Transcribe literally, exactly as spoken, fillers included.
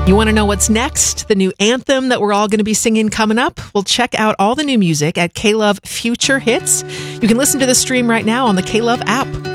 You want to know what's next? The new anthem that we're all going to be singing coming up? Well, check out all the new music at K-Love Future Hits. You can listen to the stream right now on the K-Love app.